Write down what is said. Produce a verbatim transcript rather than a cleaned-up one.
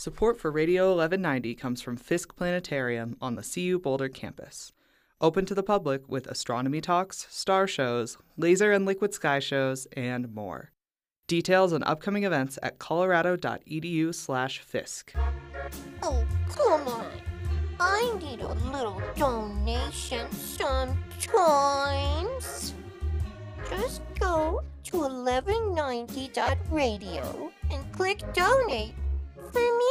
Support for Radio eleven ninety comes from Fisk Planetarium on the C U Boulder campus. Open to the public with astronomy talks, star shows, laser and liquid sky shows, and more. Details on upcoming events at colorado.edu slash Fisk. Oh, come on. I need a little donation sometimes. Just go to eleven ninety dot radio and click donate for